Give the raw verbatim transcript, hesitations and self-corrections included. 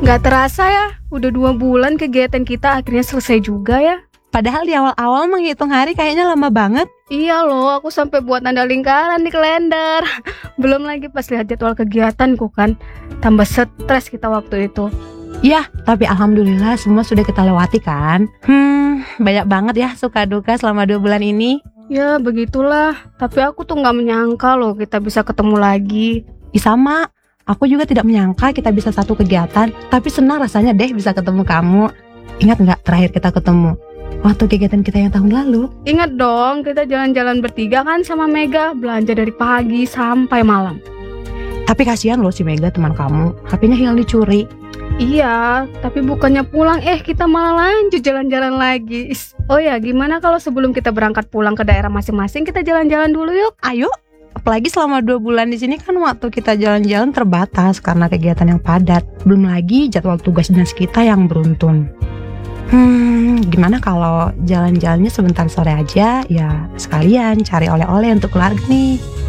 Gak terasa ya, udah dua bulan kegiatan kita akhirnya selesai juga ya. Padahal di awal-awal menghitung hari kayaknya lama banget. Iya loh, aku sampai buat tanda lingkaran di kalender. Belum lagi pas lihat jadwal kegiatanku kan, tambah stres kita waktu itu. Ya, tapi alhamdulillah semua sudah kita lewati kan. Hmm, banyak banget ya suka duka selama dua bulan ini. Ya begitulah, tapi aku tuh gak menyangka loh kita bisa ketemu lagi. Ih, sama, aku juga tidak menyangka kita bisa satu kegiatan. Tapi senang rasanya deh bisa ketemu kamu. Ingat gak terakhir kita ketemu? Waktu kegiatan kita yang tahun lalu. Ingat dong, kita jalan-jalan bertiga kan sama Mega, belanja dari pagi sampai malam. Tapi kasihan loh si Mega teman kamu, H P-nya hilang dicuri. Iya, tapi bukannya pulang, eh kita malah lanjut jalan-jalan lagi. Oh ya, gimana kalau sebelum kita berangkat pulang ke daerah masing-masing, kita jalan-jalan dulu yuk? Ayo, apalagi selama dua bulan di sini kan waktu kita jalan-jalan terbatas karena kegiatan yang padat. Belum lagi jadwal tugas dinas kita yang beruntun. Hmm, gimana kalau jalan-jalannya sebentar sore aja, ya sekalian cari oleh-oleh untuk keluarga nih.